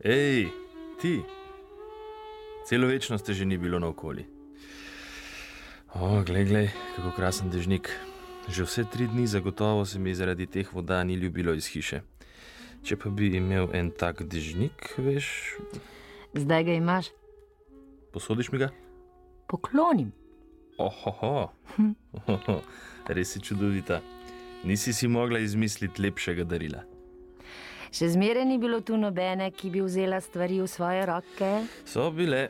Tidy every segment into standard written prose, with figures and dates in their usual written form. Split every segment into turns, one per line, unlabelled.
Ej, ti, celo večnost te že ni bilo naokoli. Glej, kako krasen dežnik. Že vse 3 dni zagotovo se mi zaradi teh voda ni ljubilo iz hiše. Če pa bi imel en tak dežnik, veš...
Zdaj ga imaš?
Posodiš mi ga?
Poklonim.
Res si čudovita. Nisi si mogla izmisliti lepšega darila.
Še zmeraj ni bilo tu nobene, ki bi vzela stvari v svoje roke?
So bile.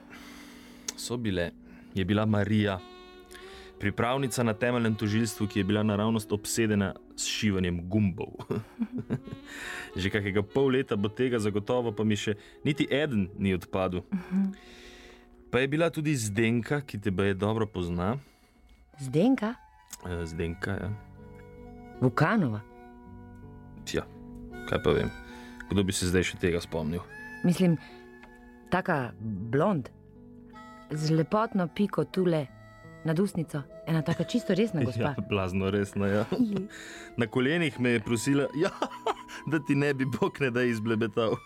Je bila Marija, pripravnica na temeljnem tožilstvu, ki je bila naravnost obsedena s šivanjem gumbov. Že kakega pol leta bo tega zagotovo, pa mi še niti eden ni odpadel. Pa je bila tudi Zdenka, ki tebe je dobro pozna.
Zdenka?
Zdenka, ja.
Vukanova?
Tja, kaj pa vem. Kdo bi se zdaj še tega spomnil?
Mislim, taka blond, z lepotno piko tule nad usnico. Ena taka čisto resna gospa.
Ja, blazno resna, ja. Na kolenih me je prosila, da ti ne bi Bog ne da izblebetal.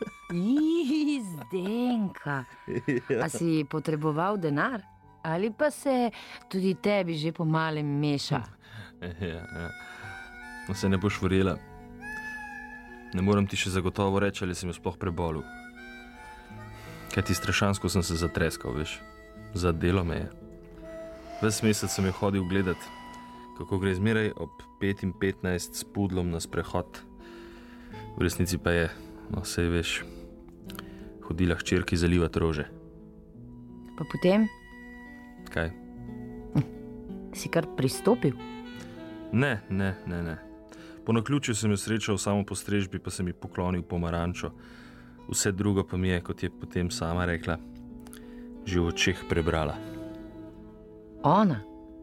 Zdenka. A si potreboval denar? Ali pa se tudi tebi že po malem meša?
Ja. No, se ne boš verjela. Ne moram ti še zagotovo reči, ali sem jo sploh prebolel. Kaj ti strašansko sem se zatreskal, veš. Zadelo me je. Ves mesec sem jo hodil gledat, kako gre zmeraj ob 5:15 s pudlom na sprehod. V resnici pa je, no sej veš, hodila hčerki zalivat rože.
Pa potem?
Kaj?
Si kar pristopil?
Ne. Po naključju sem jo srečal samo po strežbi, pa sem ji poklonil pomarančo. Vse drugo pa mi je, kot je potem sama rekla, že v očeh prebrala.
Ona?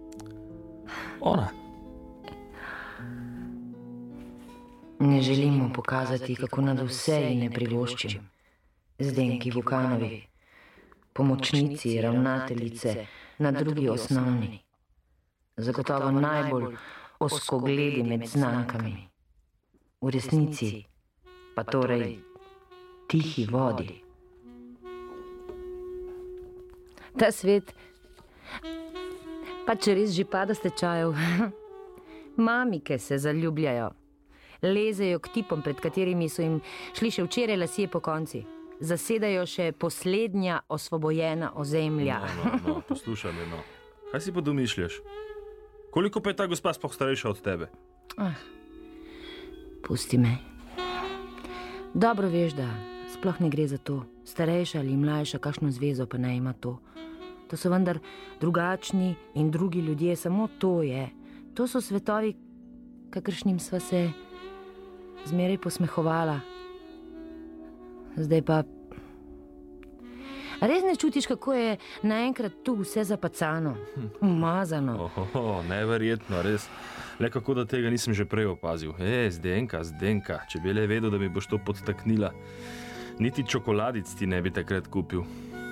Ne želimo pokazati, kako nad vse ji ne privoščim. Zdenki Vukanovi, pomočnici, ravnateljice, na drugi osnovni. Zagotovo najbolj ozkogledi med znankami. V resnici pa torej tihi vodi. Ta svet pa če res že pada s tečajev. Mamike se zaljubljajo. Lezejo k tipom, pred katerimi so jim šli še včeraj lasje po konci. Zasedajo še poslednja osvobojena ozemlja.
No, poslušaj me, no. Kaj si pa domišljaš? Koliko pa je ta gospa sploh starejša od tebe?
Pusti me. Dobro veš, da sploh ne gre za to. Starejša ali mlajša, kakšno zvezo pa ne ima to. To so vendar drugačni in drugi ljudje, samo to je. To so svetovi, kakršnim sva se zmeraj posmehovala. Zdaj pa... A res ne čutiš, kako je naenkrat tu vse zapacano, umazano?
Neverjetno, res. Le kako da tega nisem že prej opazil. Zdenka, če bi le vedel, da mi boš to podtaknila. Niti čokoladic ti ne bi takrat kupil.